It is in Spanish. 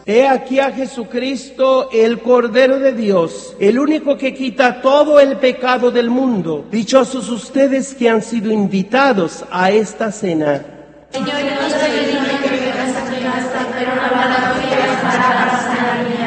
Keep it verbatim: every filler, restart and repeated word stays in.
He aquí a Jesucristo, el Cordero de Dios, el único que quita todo el pecado del mundo. Dichosos ustedes que han sido invitados a esta cena. Señor, no soy digno